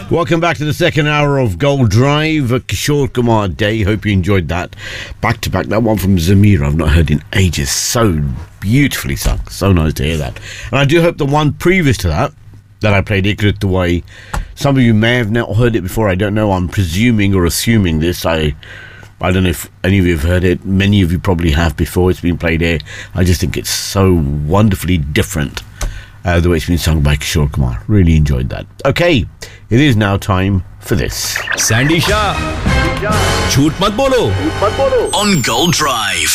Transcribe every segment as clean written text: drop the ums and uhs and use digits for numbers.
Welcome back to the second hour of Gold Drive. Kishore Kumar Day. Hope you enjoyed that. Back to back, that one from Zamira. I've not heard in ages. So beautifully sung. So nice to hear that. And I do hope the one previous to that I played, Ikrit Way, some of you may have not heard it before. I don't know. I'm presuming or assuming this. I don't know if any of you have heard it. Many of you probably have before. It's been played here. I just think it's so wonderfully different. The way it's been sung by Kishore Kumar. Really enjoyed that. Okay, it is now time for this. Sandy Shah. Jhoot mat bolo. On Gold Drive.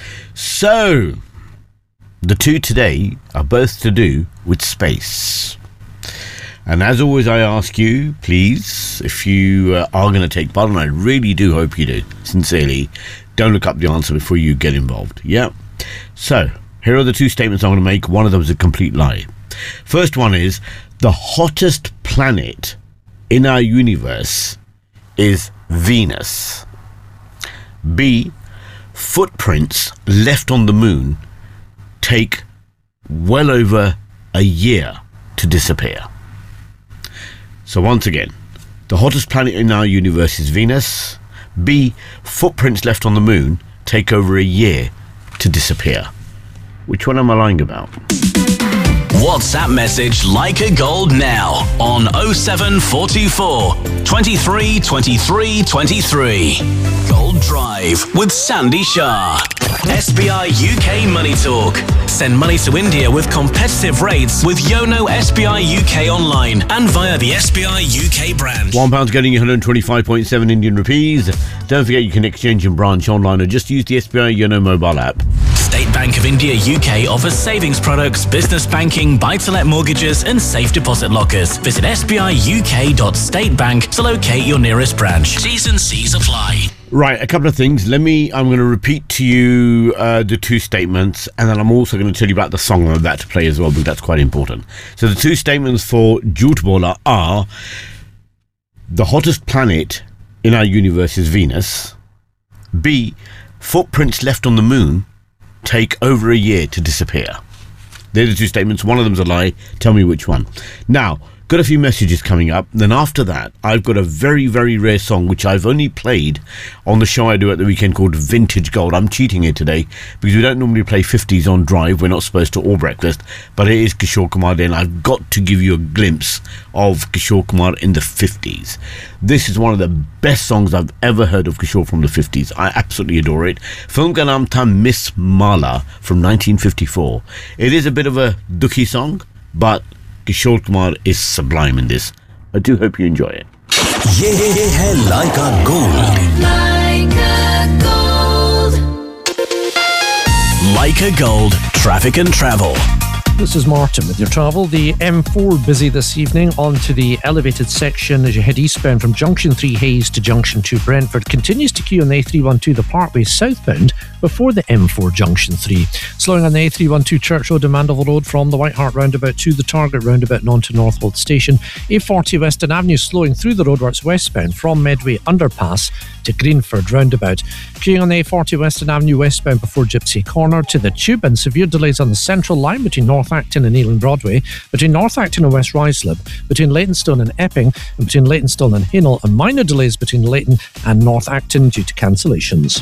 So, the two today are both to do with space. And as always, I ask you, please, if you are going to take part, and I really do hope you do, sincerely, don't look up the answer before you get involved. Yeah? So, here are the two statements I'm going to make. One of them is a complete lie. First one is, the hottest planet in our universe is Venus. B, footprints left on the moon take well over a year to disappear. So once again, the hottest planet in our universe is Venus. B, footprints left on the moon take over a year to disappear. Which one am I lying about? WhatsApp message Like a Gold now on 07424 23 23 23. Gold Drive with Sandy Shah. SBI UK Money Talk. Send money to India with competitive rates with Yono SBI UK online and via the SBI UK branch. £1 getting you 125.7 Indian rupees. Don't forget you can exchange and branch online or just use the SBI Yono mobile app. State Bank of India UK offers savings products, business banking, buy-to-let mortgages and safe deposit lockers. Visit sbiuk.statebank to locate your nearest branch. T's and C's apply. Right, a couple of things. I'm going to repeat to you the two statements, and then I'm also going to tell you about the song I'm about to play as well, because that's quite important. So the two statements for Jhoot Bola are, the hottest planet in our universe is Venus. B, footprints left on the moon take over a year to disappear. They're the two statements. One of them's a lie. Tell me which one. Now, got a few messages coming up. Then after that, I've got a very, very rare song which I've only played on the show I do at the weekend called Vintage Gold. I'm cheating here today because we don't normally play 50s on Drive. We're not supposed to, or breakfast, but it is Kishore Kumar Day, and I've got to give you a glimpse of Kishore Kumar in the 50s. This is one of the best songs I've ever heard of Kishore from the 50s. I absolutely adore it. Film ka naam tha Miss Mala from 1954. It is a bit of a dukhi song, but Kishore Kumar is sublime in this. I do hope you enjoy it. Ye hai Like a Gold. Like a Gold. Traffic and travel. This is Martin with your travel. The M4 busy this evening onto the elevated section as you head eastbound from Junction 3 Hayes to Junction 2 Brentford. Continues to queue on the A312 the Parkway southbound before the M4 Junction 3. Slowing on the A312 Church Road and Mandeville Road from the White Hart roundabout to the Target roundabout and on to Northwold Station. A40 Western Avenue slowing through the roadworks westbound from Medway Underpass to Greenford roundabout. Queuing on the A40 Western Avenue westbound before Gypsy Corner to the Tube, and severe delays on the Central Line between North Acton and Ealing Broadway, between North Acton and West Ruislip, between Leytonstone and Epping, and between Leytonstone and Hainault, and minor delays between Leyton and North Acton due to cancellations.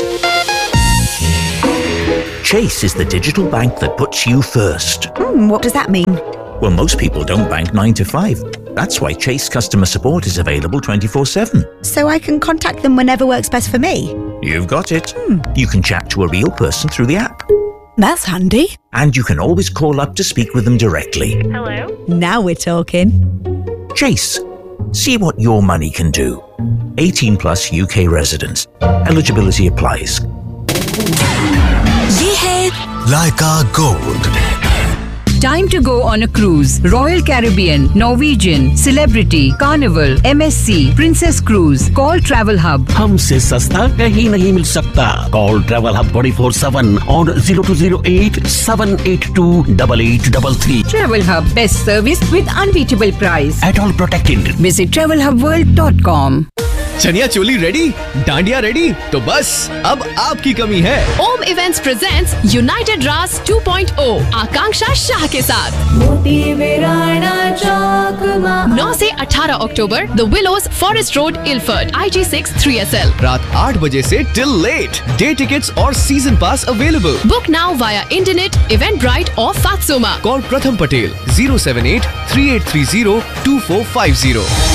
Chase is the digital bank that puts you first. What does that mean? Well, most people don't bank 9 to 5. That's why Chase customer support is available 24/7. So I can contact them whenever works best for me? You've got it. You can chat to a real person through the app. That's handy. And you can always call up to speak with them directly. Hello? Now we're talking. Chase. See what your money can do. 18 plus UK residents. Eligibility applies. Ye hai Like a Gold. Time to go on a cruise. Royal Caribbean, Norwegian, Celebrity, Carnival, MSC, Princess Cruise. Call Travel Hub. हमसे सस्ता कहीं नहीं मिल सकता. Call Travel Hub 24/7 on 0208 782 8833. Travel Hub, best service with unbeatable price. At all protected. Visit travelhubworld.com. Chaniya choli ready, dandiya ready, तो बस अब आपकी कमी है। ओम इवेंट्स प्रेजेंट्स यूनाइटेड रास 2.0 आकांक्षा शाह के साथ 9 से 18 अक्टूबर the willows, forest road, इलफर्ट, IG6 3SL। रात 8 बजे से टिल लेट। डे टिकट्स और सीजन पास available. Book now via internet, Eventbrite और फात्सोमा। कॉल प्रथम पटेल 078-3830-2450।